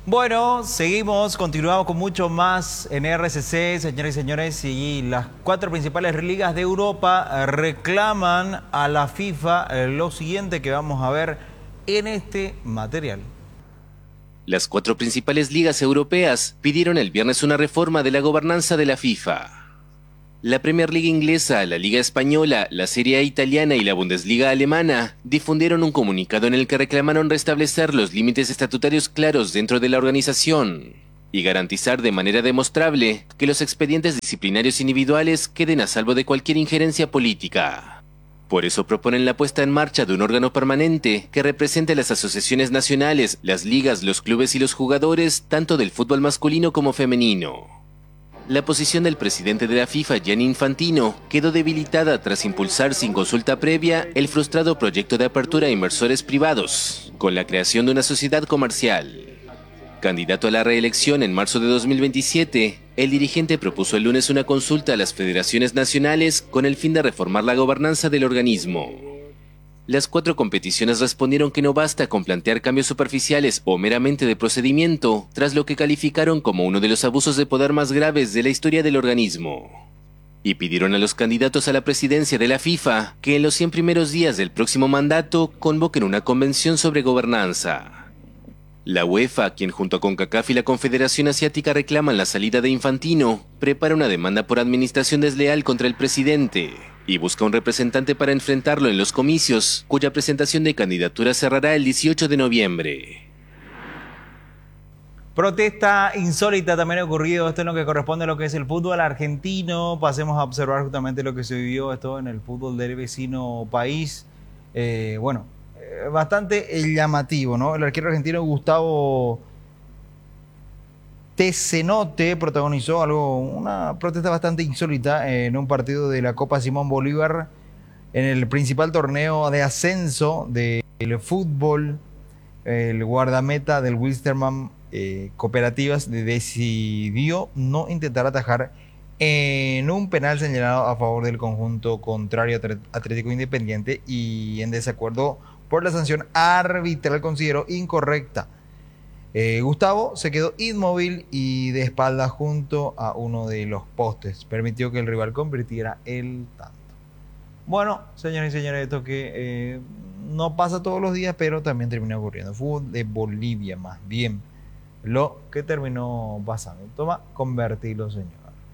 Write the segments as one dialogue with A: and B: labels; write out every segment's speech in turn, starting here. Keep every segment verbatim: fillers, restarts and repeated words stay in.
A: Bueno, seguimos, continuamos con mucho más en R C C, señores y señores, y las cuatro principales ligas de Europa reclaman a la FIFA lo siguiente que vamos a ver en este material.
B: Las cuatro principales ligas europeas pidieron el viernes una reforma de la gobernanza de la FIFA. La Premier League inglesa, la Liga Española, la Serie A italiana y la Bundesliga alemana difundieron un comunicado en el que reclamaron restablecer los límites estatutarios claros dentro de la organización y garantizar de manera demostrable que los expedientes disciplinarios individuales queden a salvo de cualquier injerencia política. Por eso proponen la puesta en marcha de un órgano permanente que represente a las asociaciones nacionales, las ligas, los clubes y los jugadores, tanto del fútbol masculino como femenino. La posición del presidente de la FIFA, Gianni Infantino, quedó debilitada tras impulsar sin consulta previa el frustrado proyecto de apertura a inversores privados, con la creación de una sociedad comercial. Candidato a la reelección en marzo de dos mil veintisiete, el dirigente propuso el lunes una consulta a las federaciones nacionales con el fin de reformar la gobernanza del organismo. Las cuatro competiciones respondieron que no basta con plantear cambios superficiales o meramente de procedimiento, tras lo que calificaron como uno de los abusos de poder más graves de la historia del organismo. Y pidieron a los candidatos a la presidencia de la FIFA que en los cien primeros días del próximo mandato convoquen una convención sobre gobernanza. La UEFA, quien junto a CONCACAF y la Confederación Asiática reclaman la salida de Infantino, prepara una demanda por administración desleal contra el presidente y busca un representante para enfrentarlo en los comicios, cuya presentación de candidatura cerrará el dieciocho de noviembre.
A: Protesta insólita también ha ocurrido, esto en lo que corresponde a lo que es el fútbol argentino. Pasemos a observar justamente lo que se vivió esto en el fútbol del vecino país. Eh, bueno, eh, bastante llamativo, ¿no? El arquero argentino Gustavo Tecenote protagonizó algo, una protesta bastante insólita en un partido de la Copa Simón Bolívar en el principal torneo de ascenso del fútbol. El guardameta del Wilstermann eh, Cooperativas decidió no intentar atajar en un penal señalado a favor del conjunto contrario Atlético Independiente y en desacuerdo por la sanción arbitral consideró incorrecta. Eh, Gustavo se quedó inmóvil y de espaldas junto a uno de los postes. Permitió que el rival convirtiera el tanto. Bueno, señores y señores, esto que eh, no pasa todos los días, pero también termina ocurriendo. Fútbol de Bolivia, más bien. Lo que terminó pasando. Toma, convertirlo, señor.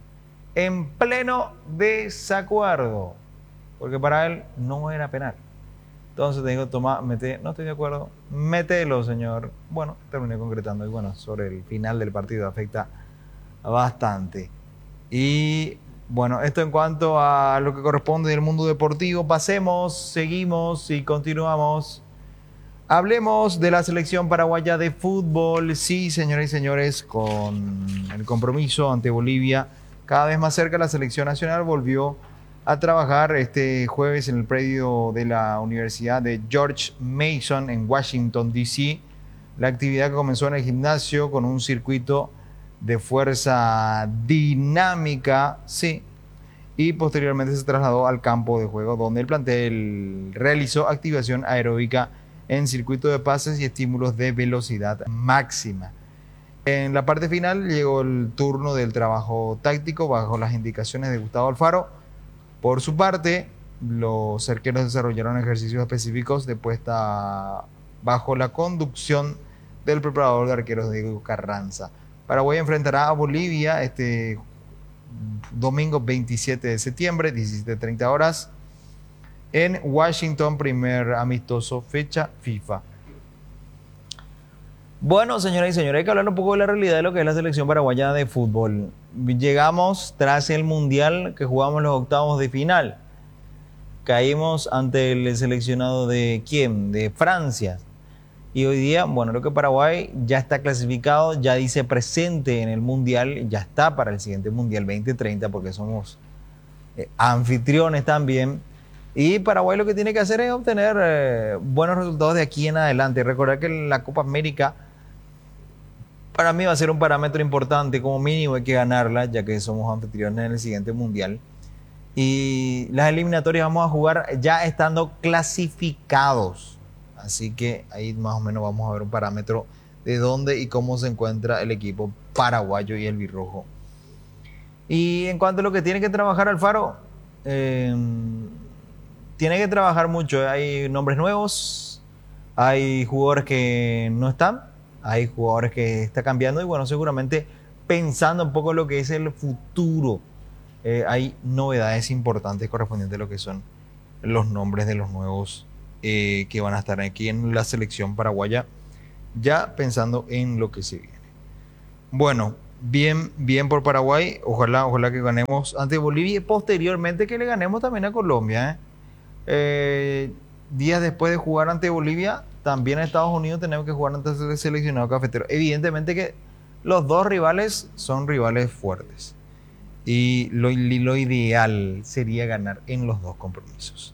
A: En pleno desacuerdo. Porque para él no era penal. Entonces te digo, toma, mete, no estoy de acuerdo, mételo, señor. Bueno, terminé concretando. Y bueno, sobre el final del partido afecta bastante. Y bueno, esto en cuanto a lo que corresponde del mundo deportivo. Pasemos, seguimos y continuamos. Hablemos de la selección paraguaya de fútbol. Sí, señores y señores, con el compromiso ante Bolivia cada vez más cerca, la selección nacional volvió a trabajar este jueves en el predio de la Universidad de George Mason en Washington, D C La actividad que comenzó en el gimnasio con un circuito de fuerza dinámica, sí, y posteriormente se trasladó al campo de juego, donde el plantel realizó activación aeróbica en circuito de pases y estímulos de velocidad máxima. En la parte final llegó el turno del trabajo táctico bajo las indicaciones de Gustavo Alfaro. Por su parte, los arqueros desarrollaron ejercicios específicos de puesta bajo la conducción del preparador de arqueros Diego Carranza. Paraguay enfrentará a Bolivia este domingo veintisiete de septiembre, diecisiete treinta horas, en Washington, primer amistoso, fecha FIFA. Bueno, señoras y señores, hay que hablar un poco de la realidad de lo que es la selección paraguaya de fútbol. Llegamos tras el Mundial que jugamos los octavos de final. Caímos ante el seleccionado de ¿quién? De Francia. Y hoy día, bueno, creo que Paraguay ya está clasificado, ya dice presente en el Mundial, ya está para el siguiente Mundial veinte treinta porque somos eh, anfitriones también. Y Paraguay lo que tiene que hacer es obtener eh, buenos resultados de aquí en adelante. Recordar que la Copa América para mí va a ser un parámetro importante, como mínimo hay que ganarla, ya que somos anfitriones en el siguiente Mundial. Y las eliminatorias vamos a jugar ya estando clasificados. Así que ahí más o menos vamos a ver un parámetro de dónde y cómo se encuentra el equipo paraguayo y el birrojo. Y en cuanto a lo que tiene que trabajar Alfaro, eh, tiene que trabajar mucho. Hay nombres nuevos, hay jugadores que no están, hay jugadores que está cambiando y bueno, seguramente pensando un poco en lo que es el futuro, eh, hay novedades importantes correspondientes a lo que son los nombres de los nuevos eh, que van a estar aquí en la selección paraguaya, ya pensando en lo que se viene. Bueno, bien, bien por Paraguay, ojalá, ojalá que ganemos ante Bolivia y posteriormente que le ganemos también a Colombia. ¿eh? Eh, días después de jugar ante Bolivia, también a Estados Unidos tenemos que jugar ante el seleccionado cafetero. Evidentemente que los dos rivales son rivales fuertes y lo, lo ideal sería ganar en los dos compromisos.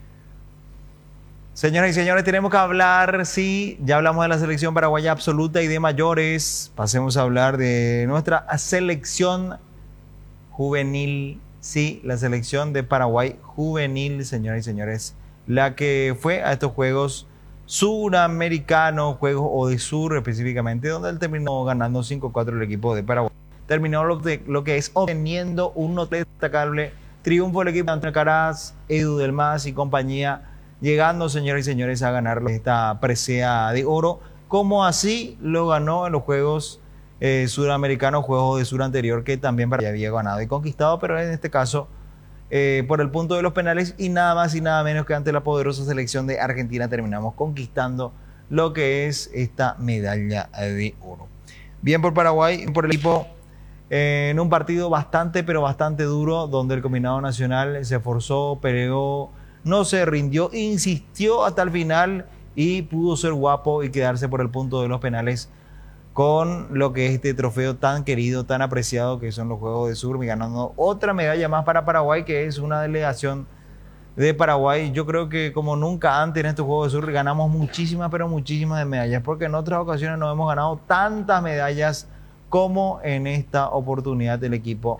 A: Señoras y señores, tenemos que hablar, sí, ya hablamos de la selección paraguaya absoluta y de mayores, pasemos a hablar de nuestra selección juvenil, sí, la selección de Paraguay juvenil, señoras y señores, la que fue a estos Juegos Suramericanos, Juegos Odesur específicamente, donde él terminó ganando cinco a cuatro el equipo de Paraguay. Terminó lo, de, lo que es obteniendo un notable destacable triunfo del equipo de Antonio Caraz, Edu Del Mas y compañía, llegando, señores y señores, a ganar esta presea de oro, como así lo ganó en los Juegos eh, Suramericanos, Juegos de Sur anterior, que también Paraguay había ganado y conquistado, pero en este caso eh, por el punto de los penales y nada más y nada menos que ante la poderosa selección de Argentina terminamos conquistando lo que es esta medalla de oro. Bien por Paraguay, por el equipo, eh, en un partido bastante, pero bastante duro, donde el combinado nacional se esforzó, peleó, no se rindió, insistió hasta el final y pudo ser guapo y quedarse por el punto de los penales con lo que es este trofeo tan querido, tan apreciado que son los Juegos de Sur, y ganando otra medalla más para Paraguay, que es una delegación de Paraguay. Yo creo que como nunca antes en estos Juegos de Sur ganamos muchísimas, pero muchísimas de medallas, porque en otras ocasiones no hemos ganado tantas medallas como en esta oportunidad del equipo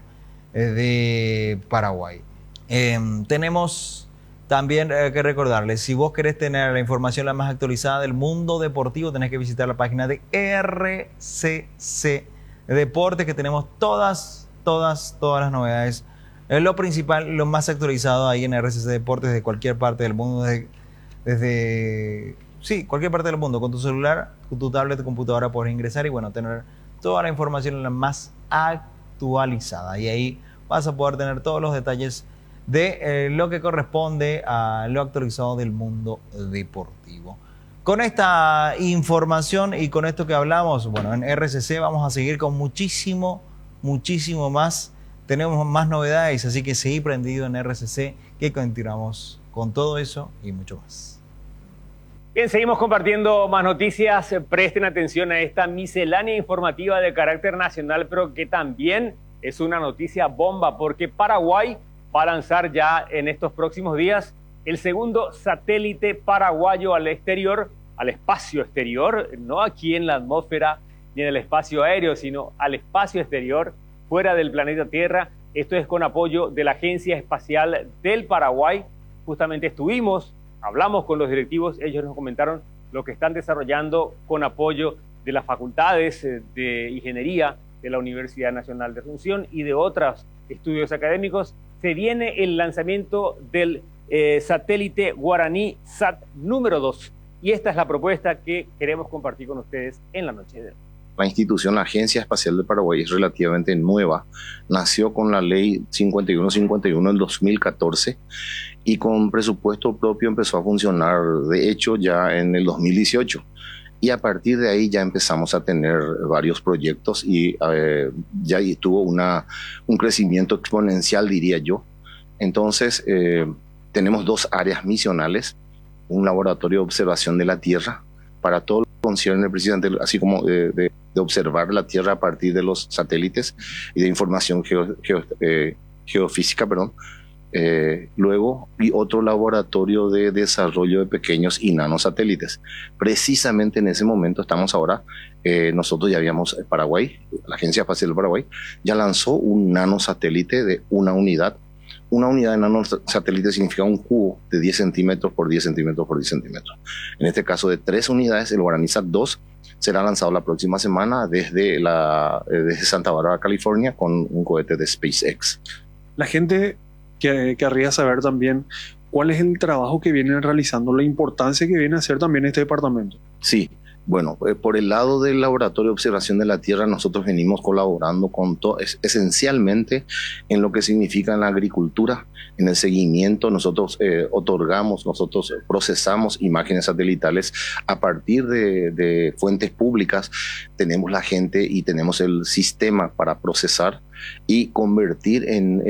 A: de Paraguay. Eh, tenemos también eh, que recordarles, si vos querés tener la información la más actualizada del mundo deportivo, tenés que visitar la página de R C C Deportes, que tenemos todas, todas, todas las novedades. Es lo principal, lo más actualizado ahí en R C C Deportes de cualquier parte del mundo, desde, desde sí, cualquier parte del mundo. Con tu celular, con tu tablet, tu computadora puedes ingresar y bueno, tener toda la información la más actualizada. Y ahí vas a poder tener todos los detalles de eh, lo que corresponde a lo actualizado del mundo deportivo. Con esta información y con esto que hablamos, bueno, en R C C vamos a seguir con muchísimo, muchísimo más. Tenemos más novedades, así que seguí prendido en R C C, que continuamos con todo eso y mucho más.
C: Bien, seguimos compartiendo más noticias. Presten atención a esta miscelánea informativa de carácter nacional, pero que también es una noticia bomba, porque Paraguay va a lanzar ya en estos próximos días el segundo satélite paraguayo al exterior, al espacio exterior, no aquí en la atmósfera ni en el espacio aéreo, sino al espacio exterior, fuera del planeta Tierra. Esto es con apoyo de la Agencia Espacial del Paraguay. Justamente estuvimos, hablamos con los directivos, ellos nos comentaron lo que están desarrollando con apoyo de las facultades de ingeniería de la Universidad Nacional de Asunción y de otros estudios académicos. Se viene el lanzamiento del eh, satélite Guaraní Sat número dos. Y esta es la propuesta que queremos compartir con ustedes en la noche de hoy.
D: La institución, la Agencia Espacial del Paraguay, es relativamente nueva. Nació con la ley cincuenta y uno cincuenta y uno del dos mil catorce y con presupuesto propio empezó a funcionar, de hecho, ya en el dos mil dieciocho. Y a partir de ahí ya empezamos a tener varios proyectos y eh, ya tuvo una, un crecimiento exponencial, diría yo. Entonces, eh, tenemos dos áreas misionales, un laboratorio de observación de la Tierra para todo lo que concierne precisamente, así como de, de, de observar la Tierra a partir de los satélites y de información geo, geo, eh, geofísica, perdón. Eh, luego, y otro laboratorio de desarrollo de pequeños y nanosatélites. Precisamente en ese momento estamos ahora, eh, nosotros ya habíamos, Paraguay, la Agencia Espacial del Paraguay, ya lanzó un nanosatélite de una unidad. Una unidad de nanosatélite significa un cubo de diez centímetros por diez centímetros por diez centímetros. En este caso de tres unidades, el Guaraní Sat dos será lanzado la próxima semana desde, la, desde Santa Bárbara, California, con un cohete de SpaceX.
E: La gente que querría saber también cuál es el trabajo que vienen realizando, la importancia que viene a hacer también este departamento.
D: Sí. Bueno, eh, por el lado del Laboratorio de Observación de la Tierra, nosotros venimos colaborando con todo, es, esencialmente en lo que significa en la agricultura, en el seguimiento. Nosotros eh, otorgamos, nosotros procesamos imágenes satelitales a partir de, de fuentes públicas. Tenemos la gente y tenemos el sistema para procesar y convertir en